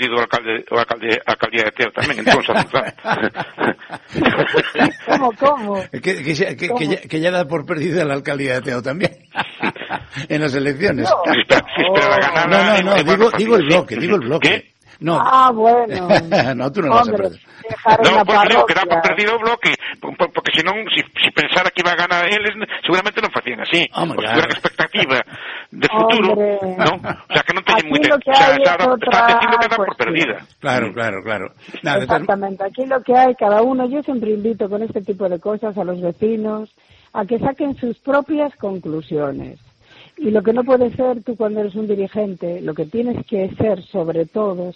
perdido a alcaldía de Teo tamén, entón xa non sabe. ¿Cómo? Que ya da por perdida la alcaldía de Teo también. En las elecciones. Si espera ganar... No, digo el bloque. ¿Qué? No. Bueno. No, tú no vas a perder. No, porque digo que dá por perdido o bloque, porque senón, si pensara que iba a ganar eles, seguramente non facían así. Porque claro. Era expectativa de futuro, ¿no? O sea, que non teñen moita... O sea, está dicindo que dá por perdida. Claro. Nada, exactamente. Aquí lo que hay, cada uno, yo siempre invito con este tipo de cosas a los vecinos a que saquen sus propias conclusiones. Y lo que no puede ser, tú cuando eres un dirigente, lo que tienes que ser sobre todo,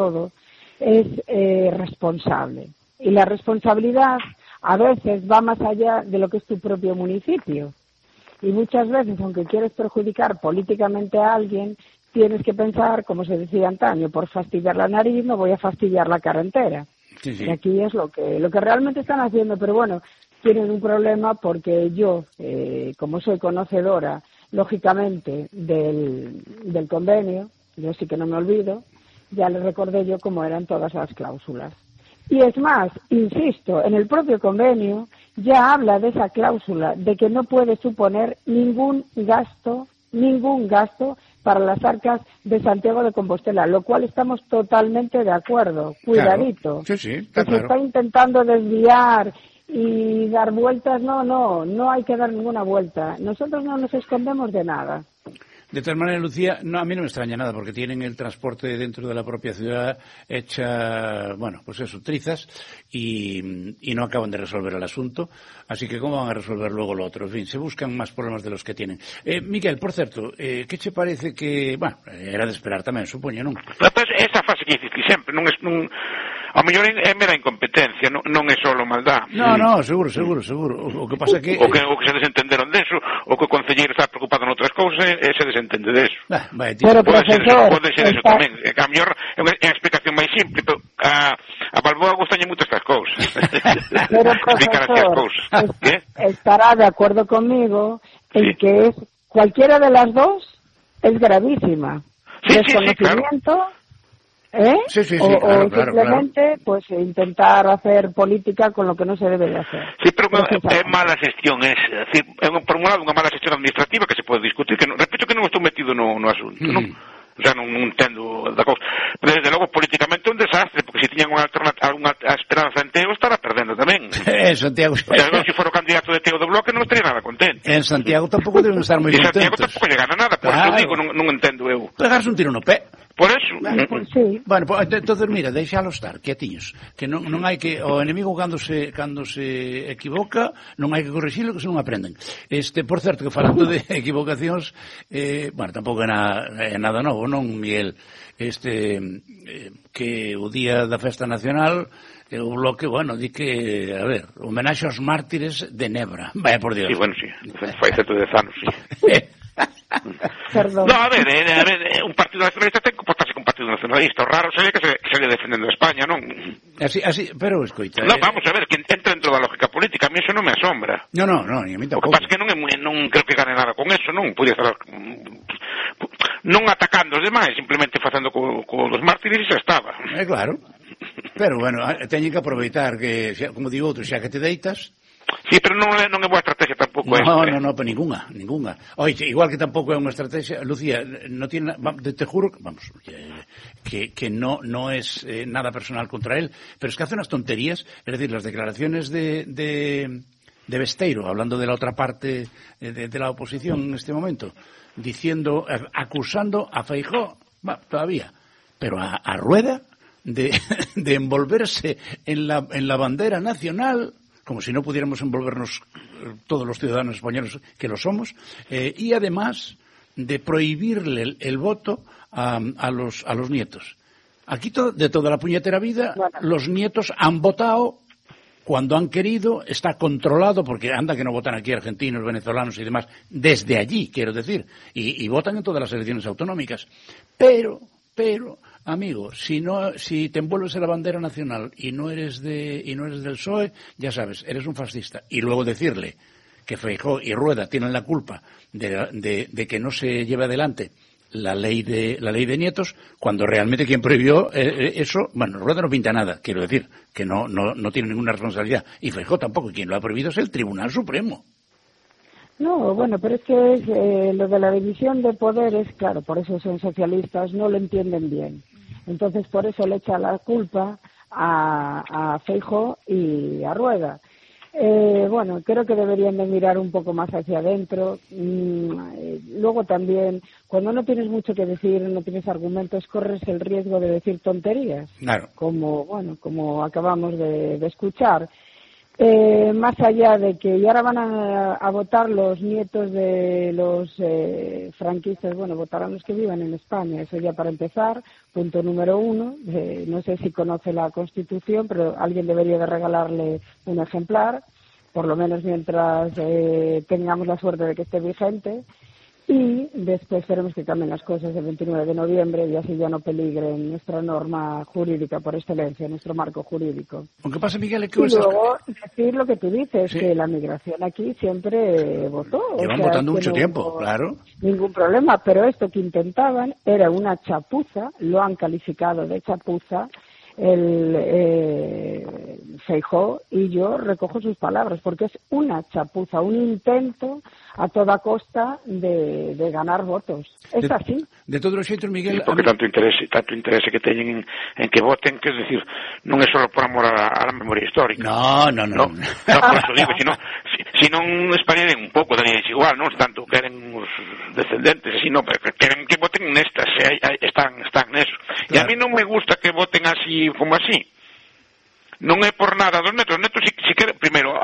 es responsable. Y la responsabilidad a veces va más allá de lo que es tu propio municipio. Y muchas veces, aunque quieres perjudicar políticamente a alguien, tienes que pensar, como se decía antaño, por fastidiar la nariz no voy a fastidiar la cara entera. Sí. Y aquí es lo que realmente están haciendo. Pero bueno, tienen un problema porque yo, como soy conocedora, lógicamente, del convenio, yo sí que no me olvido, ya les recordé yo cómo eran todas las cláusulas. Y es más, insisto, en el propio convenio ya habla de esa cláusula, de que no puede suponer ningún gasto para las arcas de Santiago de Compostela, lo cual estamos totalmente de acuerdo. Cuidadito. Claro. Sí, está claro. Se está intentando desviar y dar vueltas, no hay que dar ninguna vuelta. Nosotros no nos escondemos de nada. De tal manera, Lucía, a mí no me extraña nada, porque tienen el transporte dentro de la propia ciudad hecha, trizas, y no acaban de resolver el asunto. Así que, ¿cómo van a resolver luego lo otro? En fin, se buscan más problemas de los que tienen. Miguel, por certo, que che parece que, era de esperar tamén, supoño, non? Esa fase que dices que sempre, non é... A mellor é mera incompetencia, non é só maldad. No, seguro. O que pasa que... O que se desentenderon deso, o que o concelleiro está preocupado en outras cousas, se desentende deso. Pero, profesor... Pode ser eso tamén. A mellor é unha explicación máis simple, pero a Balboa gustañe moito estas cousas. Pero, profesor, estará de acuerdo conmigo en que cualquiera de las dos es gravísima. Desconocimiento... Claro. Sí, claro, simplemente pues intentar hacer política con lo que no se debe de hacer. Sí, pero é mala xestión, é por un lado unha mala xestión administrativa que se pode discutir, que repito que non estou metido no asunto, non? O sea, non entendo da cousa. Pero desde logo políticamente un desastre, porque se tiñan unha esperanza en Teo estará perdendo tamén. Santiago. O sea, se for o candidato de Teo do Bloque non estaría nada contento. En Santiago tampouco deben estar moi contentos. E Santiago tampouco lle gana nada, por eso digo, non entendo eu. Pegarse un tiro no pé. Por eso. Pues sí. Bueno, pues, entonces mira, deixalo estar, quietiños, que non hai que o enemigo cando se equivoca, non hai que corrixilo, que se non aprenden. Por certo, que falando de equivocacións, tampouco é nada novo, non, Miguel? Que o día da Festa Nacional o Bloque, di que, homenaxe aos mártires de Nebra. Vaya por Dios. Sí, fai 110 anos, sí. Perdón. No, a ver, un partido nacionalista ten que comportarse con un partido nacionalista. O raro sería que se defendendo a España, non? Así, pero escoita. No, vamos a ver, que entra dentro da lógica política. A mí eso non me asombra. No, ni a mí tampouco. O que pasa é que non creo que gane nada con eso, non? Podía estar non atacando os demais, simplemente facendo co dos mártires e xa estaba. Claro. Pero, teñen que aproveitar que, como digo outro, xa que te deitas... Sí, pero non é boa estrategia tampouco esta. No, pero ninguna. Oye, igual que tampouco é unha estrategia, Lucía, no tiene, te juro, que no es nada personal contra él, pero es que hace unas tonterías, es decir, las declaraciones de Besteiro, hablando de la otra parte de la oposición en este momento, acusando a Feijóo, todavía, pero a Rueda de envolverse en la bandera nacional, como si no pudiéramos envolvernos todos los ciudadanos españoles que lo somos, y además de prohibirle el voto a los nietos. Aquí de toda la puñetera vida, los nietos han votado cuando han querido, está controlado, porque anda que no votan aquí argentinos, venezolanos y demás, desde allí, quiero decir, y votan en todas las elecciones autonómicas. Pero, amigo, si te envuelves en la bandera nacional y no eres del PSOE, ya sabes, eres un fascista. Y luego decirle que Feijóo y Rueda tienen la culpa de que no se lleve adelante la ley de nietos, cuando realmente quien prohibió eso, bueno, Rueda no pinta nada, quiero decir, que no tiene ninguna responsabilidad, y Feijóo tampoco, y quien lo ha prohibido es el Tribunal Supremo. No, bueno, pero es que es, lo de la división de poderes, claro, por eso son socialistas, no lo entienden bien. Entonces, por eso le echa la culpa a Feijóo y a Rueda. Bueno, creo que deberían de mirar un poco más hacia adentro. Luego también, cuando no tienes mucho que decir, no tienes argumentos, corres el riesgo de decir tonterías. Claro. Como acabamos de escuchar. Más allá de que y ahora van a votar los nietos de los franquistas, bueno, votarán los que vivan en España, eso ya para empezar, punto número 1, no sé si conoce la Constitución, pero alguien debería de regalarle un ejemplar, por lo menos mientras tengamos la suerte de que esté vigente, y después esperemos que cambien las cosas el 29 de noviembre y así ya no peligre nuestra norma jurídica por excelencia, nuestro marco jurídico. Aunque pasa, Miguel, y luego decir lo que tú dices, sí, que la migración aquí siempre votó. Llevan votando mucho tiempo, claro. Ningún problema, pero esto que intentaban era una chapuza, lo han calificado de chapuza, Feijóo, y yo recojo sus palabras porque es una chapuza, un intento a toda costa de ganar votos. Es así. De todos los xeitos, Miguel... Sí, porque tanto interese que teñen en que voten, que es decir, non é só por amor a la memoria histórica. No, por eso digo, si non españen un pouco, daríais igual, non tanto queren os descendentes, así, non, pero queren que voten nestas, están neso. Claro. E a mí non me gusta que voten así como así. Non é por nada dos netos si quere, primeiro,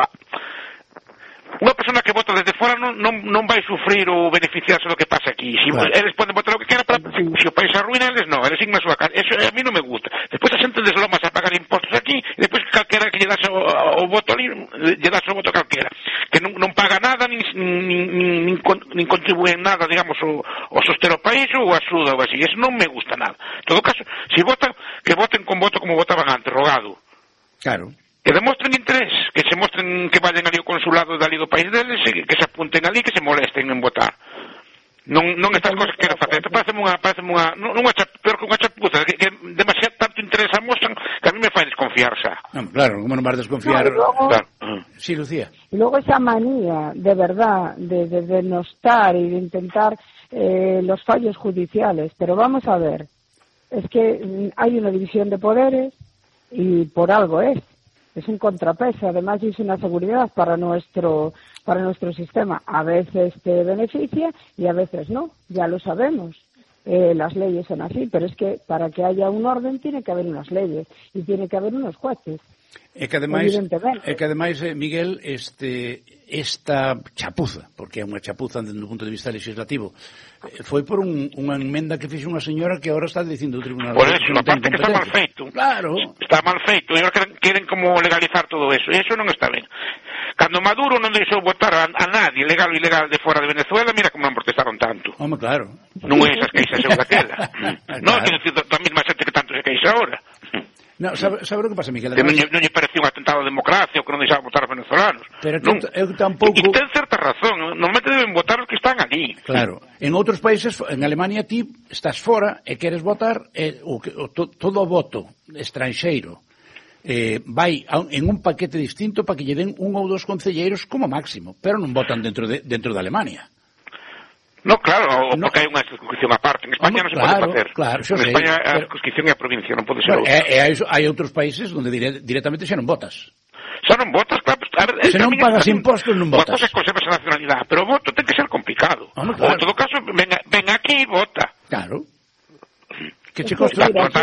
unha persona que vota desde fora non vai sufrir ou beneficiarse do que pasa aquí. Si claro, eles poden votar o que queran, se o país arruina, eles non, eles siguen na súa casa. Eso a mí non me gusta. Despois a xente deslomas a pagar impostos aquí, e despois calquera que lle das o voto ali, lle das o voto calquera, que non paga nada, nin contribúe en nada, digamos, o soster o país ou axuda ou así. Eso non me gusta nada. En todo caso, si votan, que voten con voto como votaban antes, rogado. Claro. Que demostren interés, que se mostren que vayan ali ao consulado dali do país deles, que se apunten ali, que se molesten en votar. Non estas cosas que quero facer. Parece peor que unha chapuza, que demasiado tanto interés amostran que a mí me fai desconfiar xa. No, claro, como non vas desconfiar? Luego, claro. Sí, Lucía. Y luego esa manía, de verdad, de denostar y de intentar los fallos judiciales. Pero vamos a ver, es que hay una división de poderes y por algo es un contrapeso, además es una seguridad para nuestro sistema. A veces te beneficia y a veces no, ya lo sabemos. Las leyes son así, pero es que para que haya un orden tiene que haber unas leyes y tiene que haber unos jueces. É que ademais, Miguel, esta chapuza, porque é unha chapuza desde o punto de vista legislativo, foi por unha enmenda que fixo unha señora que agora está dicindo o Tribunal. Por eso, a parte que está mal feito. Claro. Está mal feito, e agora queren como legalizar todo eso, e eso non está ben. Cando Maduro non deixou votar a nadie, legal ou ilegal, de fora de Venezuela, mira como non protestaron tanto. Home, claro. Non é esas queixas eu daquela. Non, que decir, a mesma xente que tanto se queixa ahora. No, sabe o que pasa, Miguel? Que non lle parecía un atentado á democracia, o que non deixaba votar os venezolanos. Pero eu tampouco... E ten certa razón, normalmente deben votar os que están ali. Claro. En outros países, en Alemania, ti estás fora e queres votar, todo o voto estranxeiro vai en un paquete distinto para que lle den un ou dos concelleiros como máximo, pero non votan dentro de Alemania. No, claro, porque hai unha circunscripción aparte. En España non se pode facer. Claro, en España a circunscripción é a provincia, non pode ser outra. Hai outros países onde directamente xa non votas. Xa non votas, claro. Se non pagas impostos, non votas. Unha cosa é conservas a nacionalidade, pero o voto ten que ser complicado. Claro. Ou en todo caso, ven aquí e vota. Claro. Que che costa?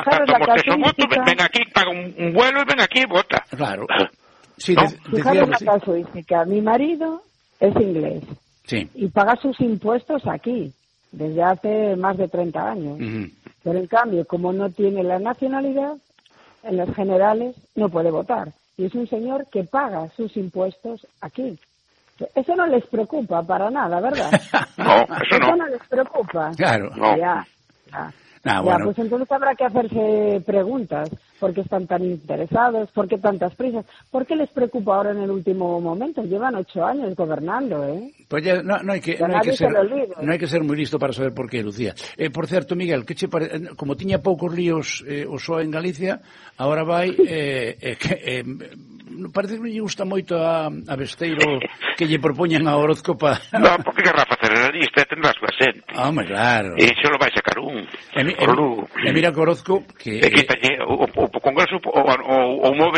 Ven aquí, paga un vuelo e ven aquí e vota. Claro. Sí, fijaros la casuística. Mi marido es inglés. Sí. Y paga sus impuestos aquí, desde hace más de 30 años. Uh-huh. Pero en cambio, como no tiene la nacionalidad, en las generales no puede votar. Y es un señor que paga sus impuestos aquí. Eso no les preocupa para nada, ¿verdad? No, eso no. Eso no les preocupa. Claro. No. Ya. Bueno. Pues entonces habrá que hacerse preguntas. ¿Por qué están tan interesados? ¿Por qué tantas prisas? ¿Por qué les preocupa ahora en el último momento? Llevan 8 años gobernando, Pues ya no hay que ser muy listo para saber por qué, Lucía. Por cierto, Miguel, que como tiña poucos líos o só en Galicia, ahora vai parece que non lle gusta moito a Besteiro que lle propoñan a Orozco para... No, porque querrá facer a lista e tendrá a súa xente. Home, claro. E xo lo vai sacar un. E mira que Orozco que... E quítalle o Congreso ou move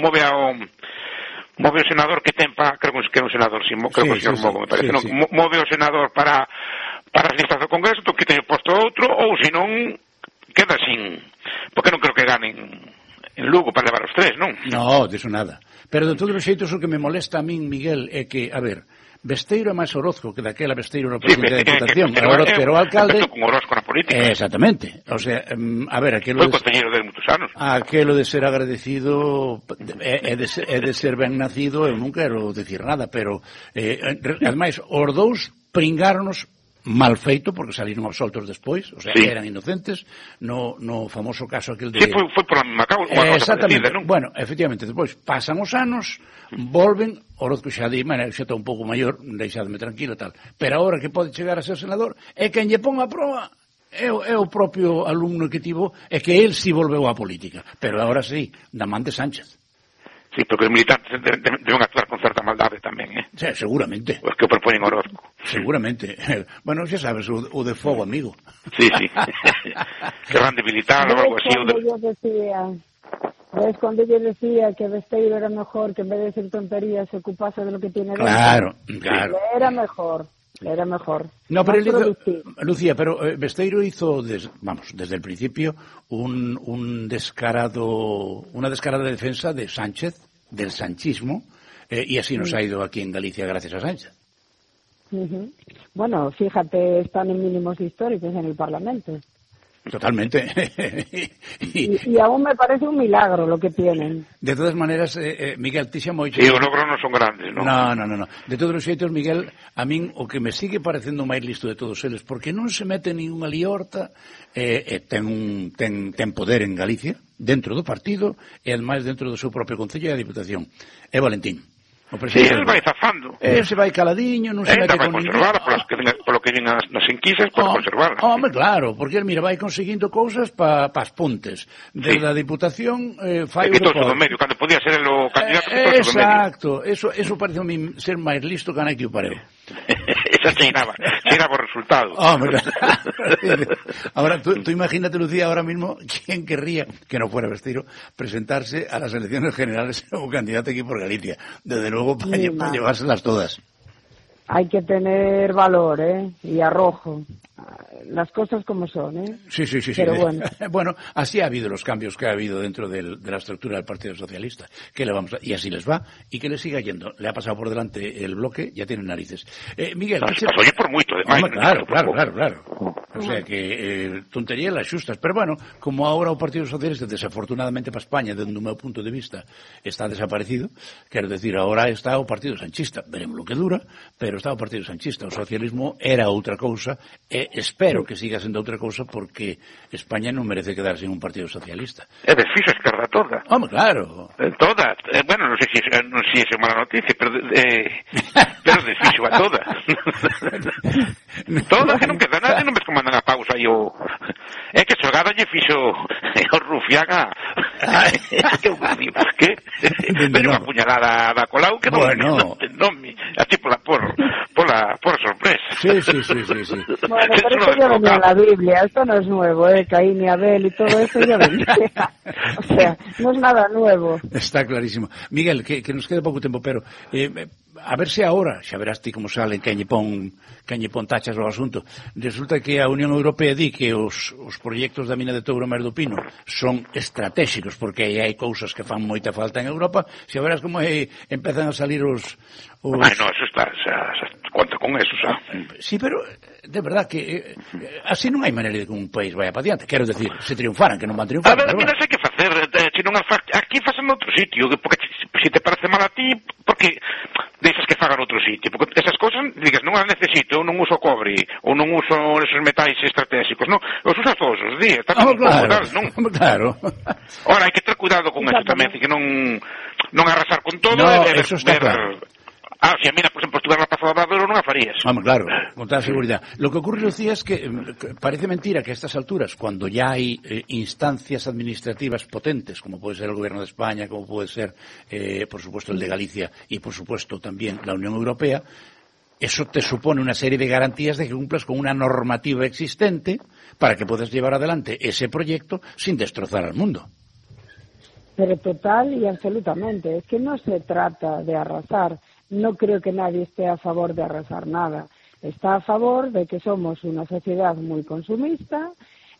o senador que ten creo que é un senador, creo que é o señor Mogo, me parece, non? Move o senador para as listas do Congreso, que ten posto outro, ou senón queda sin, porque non creo que ganen en Lugo para levar os 3, non? No, diso nada. Pero de todos os xeitos o que me molesta a min, Miguel, é que, a ver, Besteiro é máis Orozco que daquela Besteiro na presidente da Diputación. Orozco era o alcalde. Con Orozco na política. Exactamente. O sea, a ver, aquilo... Foi conselleiro de moitos anos. Aquilo de ser agradecido é de ser ben nacido, eu non quero decir nada, pero, ademais, os dous pringáronos mal feito, porque saliron absoltos despois, o sea, eran inocentes, no famoso caso aquel de... Sí, foi por a mesma causa, exactamente, non? Bueno, efectivamente, despois pasan os anos, volven, Orozco xa di, xa está un pouco maior, deixadme tranquilo e tal, pero agora que pode chegar a ser senador, é quen lle pon a proba, é o propio alumno que tivo, é que él si volveu á política, pero agora sí, da man de Sánchez. Sí, porque os militantes deben actuar con certa maldade tamén, Sí, seguramente. Os que o proponen Orozco. Seguramente. Bueno, xa sabes, o de fogo amigo. Sí. Que van debilitar ou algo así. ¿Ves cuando yo decía que Besteiro era mejor, que en vez de decir tonterías se ocupase de lo que tiene dentro? Claro. Era mejor. No, pero Lucía, pero Besteiro hizo, desde el principio, una descarada defensa de Sánchez, del sanchismo, y así nos ha ido aquí en Galicia gracias a Sánchez. Uh-huh. Bueno, fíjate, están en mínimos históricos en el Parlamento. Totalmente. y aún me parece un milagro lo que tienen. De todas maneras, Miguel, ti xa moito... Sí, os logros non son grandes, non? No. De todos os xeitos, Miguel, a min o que me sigue parecendo máis listo de todos eles, porque non se mete ninguna liorta, ten poder en Galicia, dentro do partido, e ademais dentro do seu propio Concello e da Diputación. É Valentín. Sí, él vai zafando. Se vai caladiño, non se mete con ninguén. Vai conservarla, polo que vienen nas enquisas, por conservarla. Home, claro, porque él, mira, vai conseguindo cousas para as puntes. Desde a Diputación fai o que todo do medio, cando podía ser o candidato que todo do medio. Exacto, eso parece a mí ser máis listo que a Nike o Pareo. Esa cheinaba o resultado. Ahora, tú imagínate, Lucía, ahora mismo, ¿quién querría que no fuera Besteiro presentarse a las elecciones generales como candidato aquí por Galicia? Desde luego, para llevárselas todas. Hay que tener valor, y arrojo. Las cosas como son, Sí. Pero bueno. Bueno, así ha habido los cambios que ha habido dentro de la estructura del Partido Socialista. Y así les va, y que les siga yendo. Le ha pasado por delante el bloque, ya tiene narices. Miguel... Oye, por mucho, además. Claro. O sea que tonterías las xustas. Pero bueno, como ahora o Partido Socialista, desafortunadamente para España, desde o meu punto de vista, está desaparecido, quero decir, ahora está o Partido Sanchista. Veremos lo que dura, pero está o Partido Sanchista. O socialismo era outra cousa, e espero que siga sendo outra cousa, porque España non merece quedar sin un Partido Socialista. É de fixo a esquerda toda. Home, claro. Toda. Bueno, non sei se é mala noticia, pero de fixo a toda. Toda, que non queda nada, non ves como andan a pausa aí o... É que xogada lle fixo o Rufián que veño unha puñalada da Colau que non así por sorpresa. Sí. Bueno, pero esto ya venía en la Biblia, esto no es nuevo, Caín y Abel y todo eso ya venía. O sea, no es nada nuevo. Está clarísimo. Miguel, que nos queda pouco tempo, pero a ver se ahora, xa verás ti como salen quen lle pon tachas ao asunto. Resulta que a Unión Europea di que os proxectos da mina de Touro Mer do Pino son estratégicos, porque hai cousas que fan moita falta en Europa. Xa verás como empezan a salir os... Ai, no, eso está, conta con eso, xa. Sí, pero de verdad que así non hai maneira de que un país vaya para diante. Quero decir, se triunfaran, que non van triunfar. A ver, mira, sei que facer, se non aquí fasan noutro sitio, porque se te parece mal a ti, porque deixas que fagan outro sitio, porque esas cousas, digas, non as necesito, eu non uso cobre, ou non uso esos metais estratégicos, non, os usas todos os días, tamén non? Claro. Ora, hai que ter cuidado con eso tamén, que non arrasar con todo, eso está claro. Se a mina, por exemplo, estuviera na Praza do Obradoiro, non a farías. Vamos, claro, con toda seguridad. Lo que ocurre, Lucía, es que parece mentira que a estas alturas, cuando ya hay instancias administrativas potentes, como puede ser el Gobierno de España, como puede ser, por supuesto, el de Galicia y, por supuesto, también la Unión Europea, eso te supone una serie de garantías de que cumplas con una normativa existente para que puedas llevar adelante ese proyecto sin destrozar al mundo. Pero total y absolutamente. Es que no se trata de arrasar. No creo que nadie esté a favor de arrasar nada. Está a favor de que somos una sociedad muy consumista,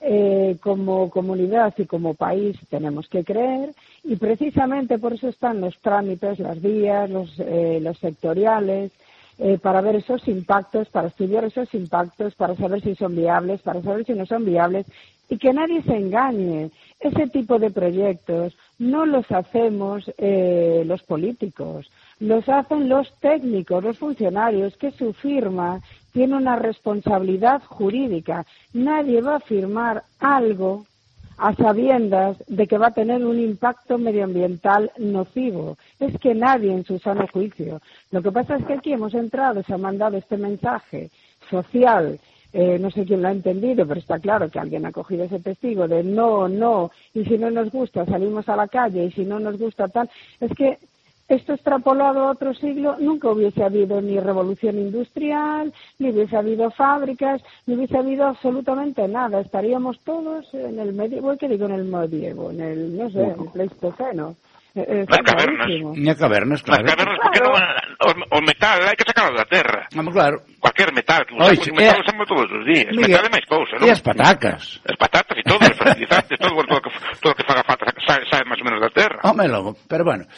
como comunidad y como país tenemos que creer, y precisamente por eso están los trámites, las vías, los sectoriales, para ver esos impactos, para estudiar esos impactos, para saber si son viables, para saber si no son viables, y que nadie se engañe. Ese tipo de proyectos no los hacemos los políticos, los hacen los técnicos, los funcionarios, que su firma tiene una responsabilidad jurídica. Nadie va a firmar algo a sabiendas de que va a tener un impacto medioambiental nocivo. Es que nadie en su sano juicio. Lo que pasa es que aquí hemos entrado, se ha mandado este mensaje social, no sé quién lo ha entendido, pero está claro que alguien ha cogido ese testigo de no, y si no nos gusta salimos a la calle, y si no nos gusta tal. Es que esto extrapolado a otro siglo, nunca hubiese habido ni revolución industrial, ni hubiese habido fábricas, ni hubiese habido absolutamente nada. Estaríamos todos en el medievo, ¿qué digo en el medievo? En el, no sé, en el Pleistoceno. Las cavernas. Ni a cavernas, claro. Las cavernas, porque o metal hai que sacarlo da terra. Vamos, claro. Cualquier metal, que usamos todos os días. Metal é máis cousa, non? E as patacas. As patatas e todo, os fertilizantes, todo que faga falta, sabe máis ou menos da terra. Home, logo, pero bueno,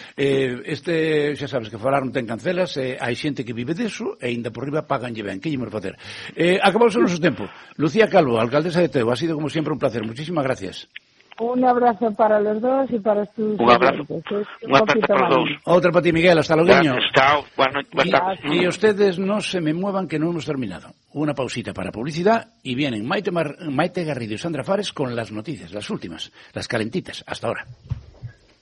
xa sabes que falar non ten cancelas, hai xente que vive deso, e ainda por riba paganlle ben, que lle imos facer? Acabamos o noso tempo. Lucía Calvo, alcaldesa de Teo, ha sido como siempre un placer, muchísimas gracias. Un abrazo para los dos y para tus un abrazo para los dos. Otra para ti, Miguel, hasta luego. Chao, buenas tardes. Y ustedes no se me muevan, que no hemos terminado. Una pausita para publicidad y vienen Maite Garrido y Sandra Fares con las noticias, las últimas, las calentitas, hasta ahora.